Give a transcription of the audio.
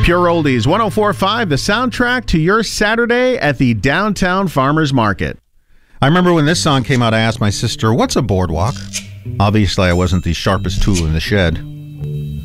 Pure Oldies 104.5, the soundtrack to your Saturday at the Downtown Farmers Market. I remember when this song came out, I asked my sister, what's a boardwalk? Obviously, I wasn't the sharpest tool in the shed.